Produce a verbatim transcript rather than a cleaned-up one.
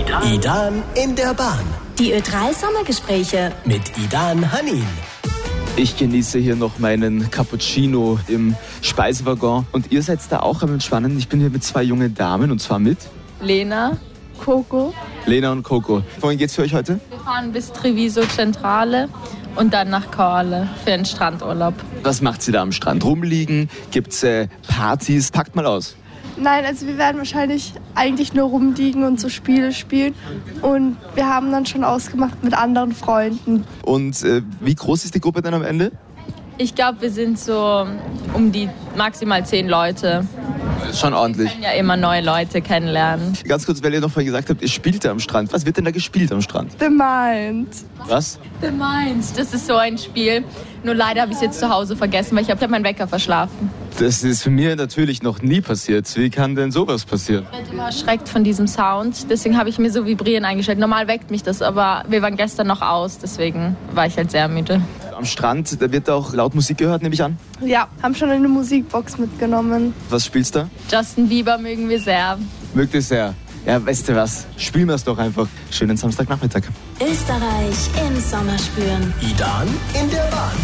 Idan in der Bahn. Die Ö drei Sommergespräche mit Idan Hanin. Ich genieße hier noch meinen Cappuccino im Speisewaggon. Und ihr seid da auch am Entspannen. Ich bin hier mit zwei jungen Damen, und zwar mit Lena, Coco. Lena und Coco. Wohin geht's für euch heute? Wir fahren bis Treviso Centrale und dann nach Corle für einen Strandurlaub. Was macht sie da am Strand? Rumliegen? Gibt's äh, Partys? Packt mal aus. Nein, also wir werden wahrscheinlich eigentlich nur rumliegen und so Spiele spielen. Und wir haben dann schon ausgemacht mit anderen Freunden. Und äh, wie groß ist die Gruppe dann am Ende? Ich glaube, wir sind so um die maximal zehn Leute. Das ist schon ordentlich. Wir können ja immer neue Leute kennenlernen. Ganz kurz, weil ihr noch vorhin gesagt habt, ihr spielt da am Strand. Was wird denn da gespielt am Strand? The Mind. Was? The Mind. Das ist so ein Spiel. Nur leider habe ich es jetzt zu Hause vergessen, weil ich habe meinen Wecker verschlafen. Das ist für mich natürlich noch nie passiert. Wie kann denn sowas passieren? Ich werde immer erschreckt von diesem Sound. Deswegen habe ich mir so Vibrieren eingestellt. Normal weckt mich das, aber wir waren gestern noch aus. Deswegen war ich halt sehr müde. Am Strand, da wird auch laut Musik gehört, nehme ich an? Ja, haben schon eine Musikbox mitgenommen. Was spielst du? Justin Bieber mögen wir sehr. Mögt ihr sehr. Ja, weißt du was? Spielen wir es doch einfach. Schönen Samstagnachmittag. Österreich im Sommer spüren. Idan in der Bahn.